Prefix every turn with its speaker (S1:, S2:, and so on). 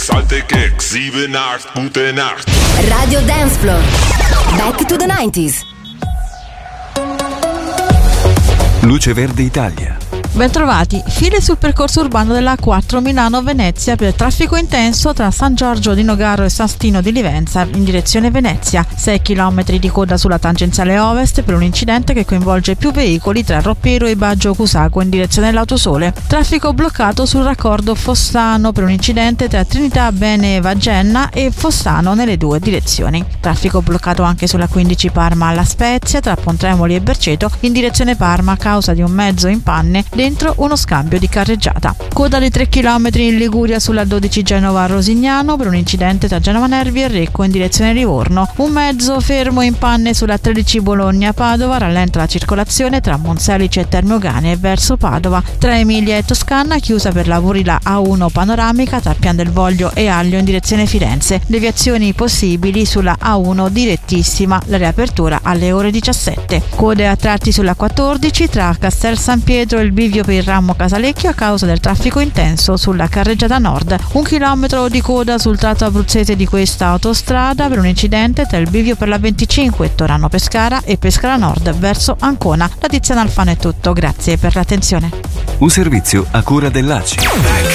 S1: Salte Kick, 7, 8, gute Nacht.
S2: Radio Dance Floor. Back to the 90s.
S3: Luce Verde Italia.
S4: Bentrovati, file sul percorso urbano della A4 Milano-Venezia per traffico intenso tra San Giorgio di Nogaro e San Stino di Livenza in direzione Venezia. 6 km di coda sulla tangenziale ovest per un incidente che coinvolge più veicoli tra Roppero e Baggio Cusaco in direzione Lautosole. Traffico bloccato sul raccordo Fossano per un incidente tra Trinità Bene Vagenna e Fossano nelle due direzioni. Traffico bloccato anche sulla 15 Parma alla Spezia tra Pontremoli e Berceto in direzione Parma a causa di un mezzo in panne dentro uno scambio di carreggiata. Coda di 3 km in Liguria sulla 12 Genova a Rosignano per un incidente tra Genova Nervi e Recco in direzione Livorno. Un mezzo fermo in panne sulla 13 Bologna Padova rallenta la circolazione tra Monselice e Termogane verso Padova. Tra Emilia e Toscana chiusa per lavori la A1 panoramica tra Pian del Voglio e Aglio in direzione Firenze. Deviazioni possibili sulla A1 direttissima, la riapertura alle ore 17. Code a tratti sulla 14 tra Castel San Pietro e il bivio per il ramo Casalecchio a causa del traffico intenso sulla carreggiata nord. 1 chilometro di coda sul tratto abruzzese di questa autostrada per un incidente tra il bivio per la 25 Torano Pescara e Pescara Nord verso Ancona. Da Tiziana Alfano è tutto, grazie per l'attenzione.
S3: Un servizio a cura dell'ACI.